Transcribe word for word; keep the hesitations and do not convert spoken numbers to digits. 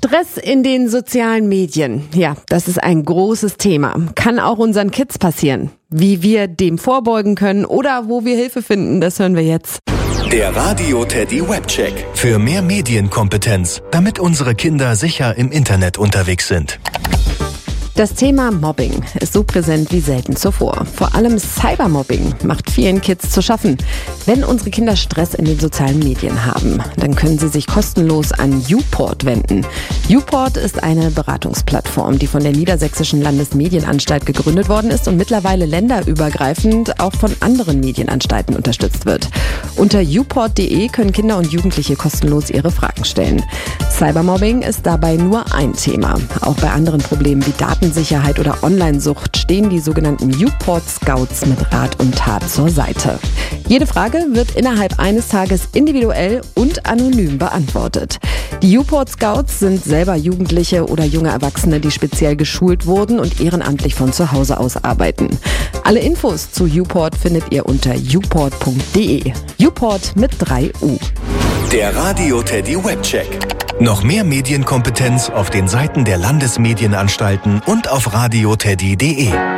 Stress in den sozialen Medien. Ja, das ist ein großes Thema. Kann auch unseren Kids passieren. Wie wir dem vorbeugen können oder wo wir Hilfe finden, das hören wir jetzt. Der Radio Teddy Webcheck. Für mehr Medienkompetenz, damit unsere Kinder sicher im Internet unterwegs sind. Das Thema Mobbing ist so präsent wie selten zuvor. Vor allem Cybermobbing macht vielen Kids zu schaffen. Wenn unsere Kinder Stress in den sozialen Medien haben, dann können sie sich kostenlos an YouPort wenden. YouPort ist eine Beratungsplattform, die von der Niedersächsischen Landesmedienanstalt gegründet worden ist und mittlerweile länderübergreifend auch von anderen Medienanstalten unterstützt wird. Unter youport punkt de können Kinder und Jugendliche kostenlos ihre Fragen stellen. Cybermobbing ist dabei nur ein Thema. Auch bei anderen Problemen wie Datensicherheit oder Onlinesucht stehen die sogenannten YouPort Scouts mit Rat und Tat zur Seite. Jede Frage wird innerhalb eines Tages individuell und anonym beantwortet. Die YouPort Scouts sind selber Jugendliche oder junge Erwachsene, die speziell geschult wurden und ehrenamtlich von zu Hause aus arbeiten. Alle Infos zu YouPort findet ihr unter youport punkt de. YouPort mit drei U. Der Radio Teddy Webcheck. Noch mehr Medienkompetenz auf den Seiten der Landesmedienanstalten und auf radio teddy punkt de.